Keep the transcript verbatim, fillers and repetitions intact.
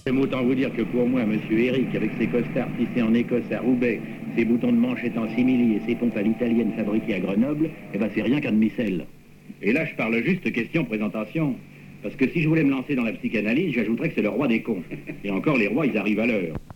J'aime autant vous dire que pour moi, monsieur Eric, avec ses costards tissés en Écosse à Roubaix, ses boutons de manchette en simili et ses pompes à l'italienne fabriquées à Grenoble, eh ben c'est rien qu'un demi-sel. Et là, je parle juste question présentation. Parce que si je voulais me lancer dans la psychanalyse, j'ajouterais que c'est le roi des cons. Et encore, les rois, ils arrivent à l'heure.